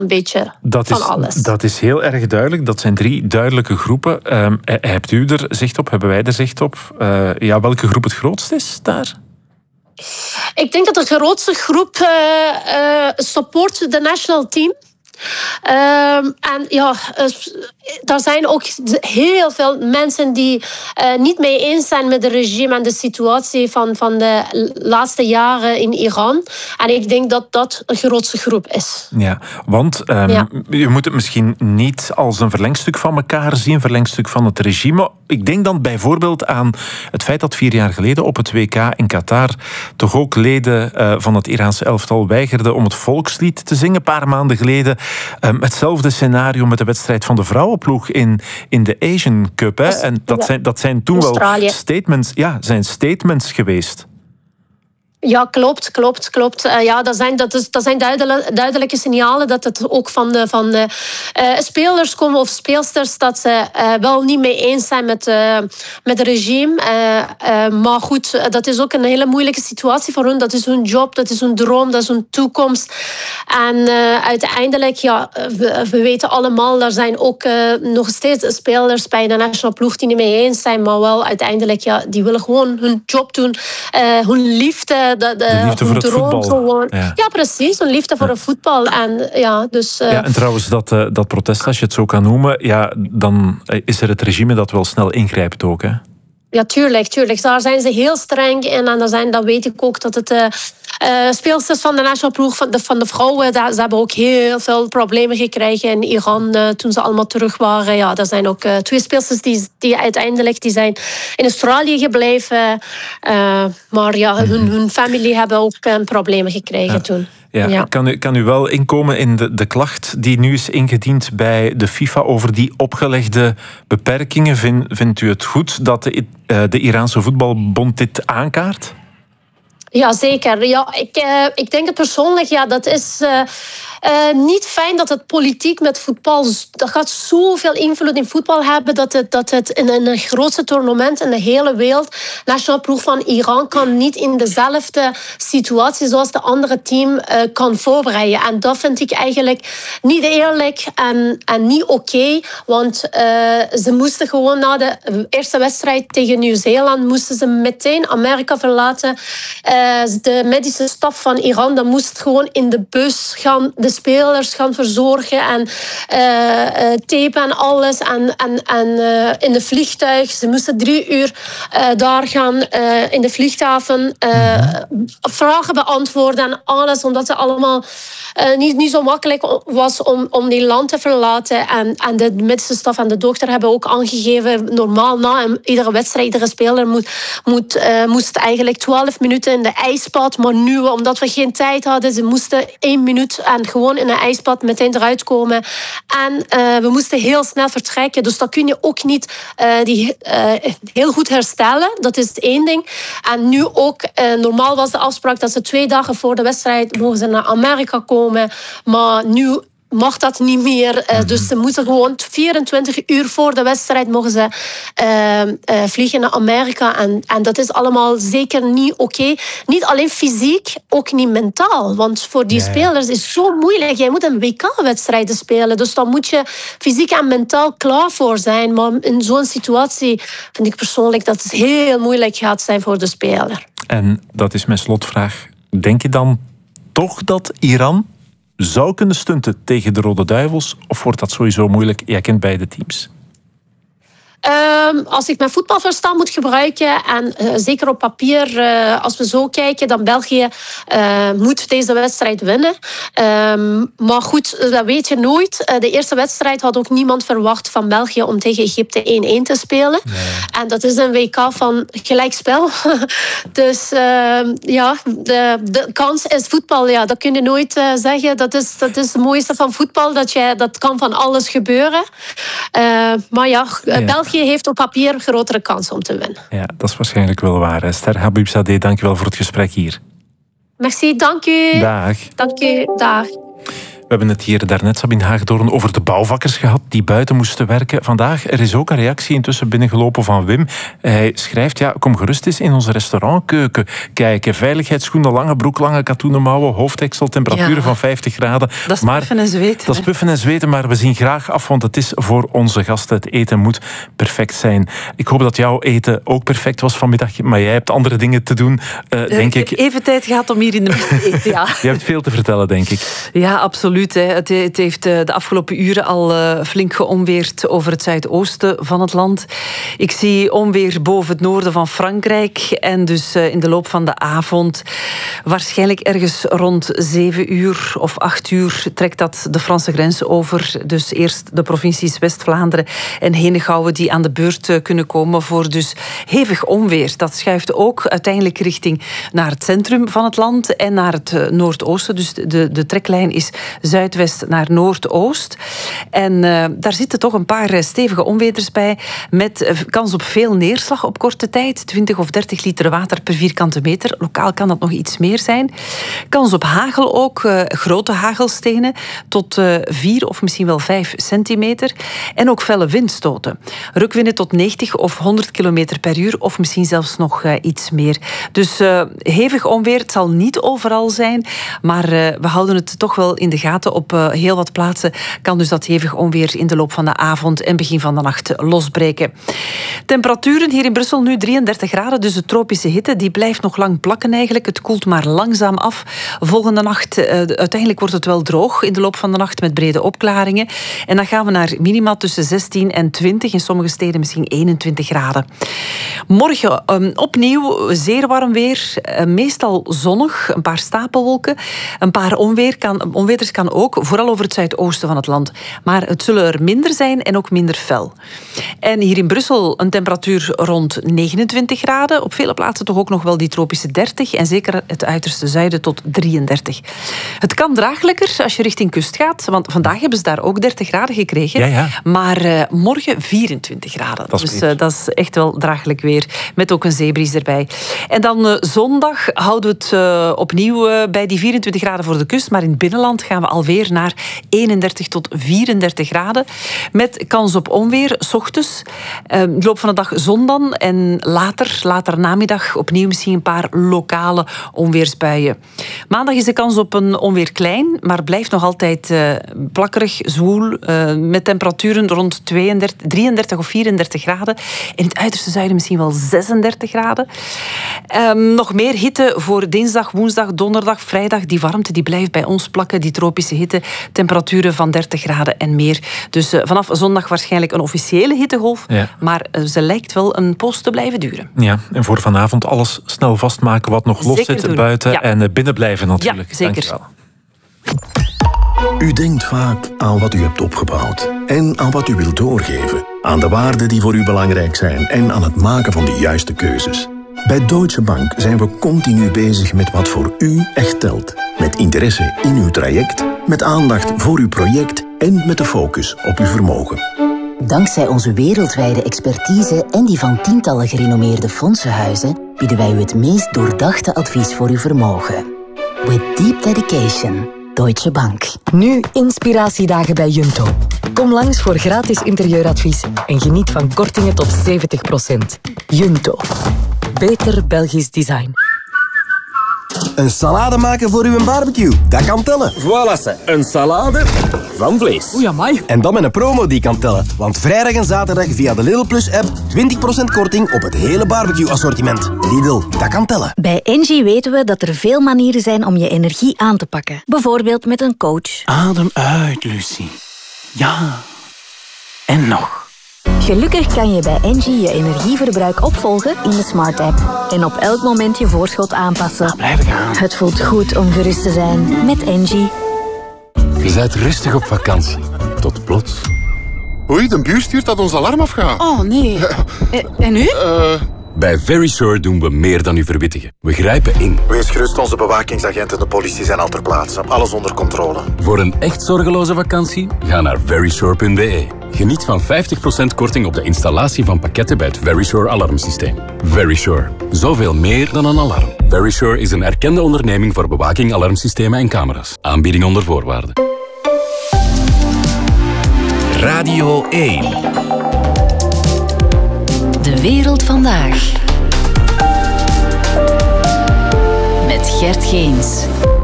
een beetje van alles. Dat is heel erg duidelijk. Dat zijn 3 duidelijke groepen. Hebt u er zicht op? Hebben wij er zicht op? Welke groep het grootst is daar? Ik denk dat de grootste groep support de national team. Er zijn ook heel veel mensen die niet mee eens zijn met het regime en de situatie van de laatste jaren in Iran. En ik denk dat dat de grootste groep is. Ja, want je moet het misschien niet als een verlengstuk van elkaar zien, een verlengstuk van het regime. Ik denk dan bijvoorbeeld aan het feit dat 4 jaar geleden op het WK in Qatar toch ook leden van het Iraanse elftal weigerden om het volkslied te zingen. Een paar maanden geleden hetzelfde scenario met de wedstrijd van de vrouwenploeg in de Asian Cup. Hè? En dat zijn toen wel statements geweest. Ja, klopt. Dat zijn duidelijke signalen dat het ook van de spelers komen of speelsters dat ze wel niet mee eens zijn met het regime. Maar goed, dat is ook een hele moeilijke situatie voor hun. Dat is hun job, dat is hun droom, dat is hun toekomst. En uiteindelijk, we weten allemaal, er zijn ook nog steeds spelers bij de nationale ploeg die niet mee eens zijn. Maar wel uiteindelijk, die willen gewoon hun job doen, hun liefde. De liefde voor het voetbal. Ja, precies. Een liefde voor het voetbal. En trouwens, dat protest, als je het zo kan noemen, dan is er het regime dat wel snel ingrijpt ook, hè? Ja, tuurlijk. Daar zijn ze heel streng in. En dan weet ik ook dat het speelsters van de nationale ploeg van de vrouwen, ze hebben ook heel veel problemen gekregen in Iran toen ze allemaal terug waren. Ja, er zijn ook 2 speelsters die uiteindelijk zijn in Australië gebleven. Maar hun familie hebben ook problemen gekregen toen. Ja. Kan u wel inkomen in de klacht die nu is ingediend bij de FIFA over die opgelegde beperkingen? Vindt u het goed dat de Iraanse voetbalbond dit aankaart? Ja, zeker. Ja, ik denk het persoonlijk, dat is niet fijn dat het politiek met voetbal, dat gaat zoveel invloed in voetbal hebben dat het in een grootste toernooi in de hele wereld, de nationale ploeg van Iran kan niet in dezelfde situatie zoals de andere team kan voorbereiden. En dat vind ik eigenlijk niet eerlijk en niet oké, want ze moesten gewoon na de eerste wedstrijd tegen Nieuw-Zeeland moesten ze meteen Amerika verlaten. De medische staf van Iran, dat moest gewoon in de bus gaan, de spelers gaan verzorgen en tapen en alles en in de vliegtuig. Ze moesten 3 uur daar gaan in de vlieghaven vragen beantwoorden en alles, omdat het allemaal niet zo makkelijk was om die land te verlaten. En de medische staf en de dokter hebben ook aangegeven, normaal na iedere wedstrijd, iedere speler moest eigenlijk 12 minuten in de ijsbad, maar nu, omdat we geen tijd hadden, ze moesten 1 minuut en gewoon in een ijsbad meteen eruit komen. En we moesten heel snel vertrekken, dus dat kun je ook niet heel goed herstellen. Dat is het 1 ding. En nu ook, normaal was de afspraak dat ze 2 dagen voor de wedstrijd mogen ze naar Amerika komen, maar nu mag dat niet meer. Dus ze moeten gewoon 24 uur voor de wedstrijd mogen ze vliegen naar Amerika. En dat is allemaal zeker niet oké. Niet alleen fysiek, ook niet mentaal. Want voor die spelers is het zo moeilijk. Jij moet een WK-wedstrijden spelen. Dus dan moet je fysiek en mentaal klaar voor zijn. Maar in zo'n situatie vind ik persoonlijk dat het heel moeilijk gaat zijn voor de speler. En dat is mijn slotvraag. Denk je dan toch dat Iran zou kunnen stunten tegen de Rode Duivels? Of wordt dat sowieso moeilijk? Jij kent beide teams. Als ik mijn voetbalverstand moet gebruiken en zeker op papier, als we zo kijken, dan België moet deze wedstrijd winnen. Maar goed, dat weet je nooit. De eerste wedstrijd had ook niemand verwacht van België om tegen Egypte 1-1 te spelen. Nee. En dat is een WK van gelijkspel. Dus de kans is voetbal. Ja, dat kun je nooit zeggen. Dat is het mooiste van voetbal. Dat kan van alles gebeuren. Maar België heeft op papier een grotere kans om te winnen. Ja, dat is waarschijnlijk wel waar. Esther Habibzadeh, dank je wel voor het gesprek hier. Merci, dank u. Dag. Dank u, dag. We hebben het hier daarnet, Sabine Hagedoorn, over de bouwvakkers gehad die buiten moesten werken. Vandaag er is ook een reactie intussen binnengelopen van Wim. Hij schrijft, kom gerust eens in onze restaurantkeuken kijken. Veiligheidsschoenen, lange broek, lange katoenen mouwen, hoofddeksel, temperaturen van 50 graden. Dat is puffen en zweten. Dat is puffen en zweten, maar we zien graag af, want het is voor onze gasten. Het eten moet perfect zijn. Ik hoop dat jouw eten ook perfect was vanmiddag, maar jij hebt andere dingen te doen, denk ik. Ik heb even tijd gehad om hier in de mist te eten, ja. Je hebt veel te vertellen, denk ik. Ja, absoluut. Het heeft de afgelopen uren al flink geonweerd over het zuidoosten van het land. Ik zie onweer boven het noorden van Frankrijk. En dus in de loop van de avond, waarschijnlijk ergens rond 7 uur of 8 uur, trekt dat de Franse grens over. Dus eerst de provincies West-Vlaanderen en Henegouwen die aan de beurt kunnen komen voor dus hevig onweer. Dat schuift ook uiteindelijk richting naar het centrum van het land en naar het noordoosten. Dus de treklijn is zuidwest naar noordoost. En daar zitten toch een paar stevige onweders bij, met kans op veel neerslag op korte tijd. 20 of 30 liter water per vierkante meter. Lokaal kan dat nog iets meer zijn. Kans op hagel ook, grote hagelstenen, tot 4 of misschien wel 5 centimeter. En ook felle windstoten. Rukwinden tot 90 of 100 kilometer per uur, of misschien zelfs nog iets meer. Dus hevig onweer, het zal niet overal zijn, maar we houden het toch wel in de gaten. Op heel wat plaatsen kan dus dat hevig onweer in de loop van de avond en begin van de nacht losbreken. Temperaturen hier in Brussel nu 33 graden, dus de tropische hitte die blijft nog lang plakken eigenlijk. Het koelt maar langzaam af. Volgende nacht, uiteindelijk wordt het wel droog in de loop van de nacht met brede opklaringen. En dan gaan we naar minima tussen 16 en 20, in sommige steden misschien 21 graden. Morgen opnieuw zeer warm weer, meestal zonnig, een paar stapelwolken, een paar onweders kan ook, vooral over het zuidoosten van het land. Maar het zullen er minder zijn en ook minder fel. En hier in Brussel een temperatuur rond 29 graden. Op vele plaatsen toch ook nog wel die tropische 30. En zeker het uiterste zuiden tot 33. Het kan draaglijker als je richting kust gaat. Want vandaag hebben ze daar ook 30 graden gekregen. Ja. Maar morgen 24 graden. Dat is echt wel draaglijk weer. Met ook een zeebries erbij. En dan zondag houden we het opnieuw bij die 24 graden voor de kust. Maar in het binnenland gaan we alweer naar 31 tot 34 graden. Met kans op onweer, 's ochtends. In de loop van de dag zon dan. En later namiddag opnieuw misschien een paar lokale onweersbuien. Maandag is de kans op een onweer klein, maar blijft nog altijd plakkerig, zwoel. Met temperaturen rond 33 of 34 graden. In het uiterste zuiden misschien wel 36 graden. Nog meer hitte voor dinsdag, woensdag, donderdag, vrijdag. Die warmte die blijft bij ons plakken, die tropische hitte. Temperaturen van 30 graden en meer. Dus vanaf zondag waarschijnlijk een officiële hittegolf. Ja. Maar ze lijkt wel een poos te blijven duren. Ja, en voor vanavond alles snel vastmaken wat nog los zit buiten. En binnen blijven natuurlijk. Ja, zeker. Dankjewel. U denkt vaak aan wat u hebt opgebouwd en aan wat u wilt doorgeven. Aan de waarden die voor u belangrijk zijn en aan het maken van de juiste keuzes. Bij Deutsche Bank zijn we continu bezig met wat voor u echt telt. Met interesse in uw traject, met aandacht voor uw project en met de focus op uw vermogen. Dankzij onze wereldwijde expertise en die van tientallen gerenommeerde fondsenhuizen bieden wij u het meest doordachte advies voor uw vermogen. With deep dedication. Deutsche Bank. Nu inspiratiedagen bij Junto. Kom langs voor gratis interieuradvies en geniet van kortingen tot 70%. Junto. Beter Belgisch design. Een salade maken voor uw barbecue, dat kan tellen. Voilà, ze. Een salade van vlees. Oei, amai. En dan met een promo die kan tellen. Want vrijdag en zaterdag via de Lidl Plus app 20% korting op het hele barbecue assortiment. Lidl, dat kan tellen. Bij Engie weten we dat er veel manieren zijn om je energie aan te pakken. Bijvoorbeeld met een coach. Adem uit, Lucie. Ja. En nog. Gelukkig kan je bij Engie je energieverbruik opvolgen in de Smart app. En op elk moment je voorschot aanpassen. Blijf gaan. Het voelt goed om gerust te zijn met Engie. Je bent rustig op vakantie. Tot plots. Oei, de buur stuurt dat ons alarm afgaat. Oh, nee. En nu? Bij Verisure doen we meer dan u verwittigen. We grijpen in. Wees gerust, onze bewakingsagenten en de politie zijn al ter plaatse. Alles onder controle. Voor een echt zorgeloze vakantie, ga naar verisure.be. Geniet van 50% korting op de installatie van pakketten bij het Verisure alarmsysteem. Verisure. Zoveel meer dan een alarm. Verisure is een erkende onderneming voor bewaking, alarmsystemen en camera's. Aanbieding onder voorwaarden. Radio 1. De wereld vandaag. Met Gert Geens.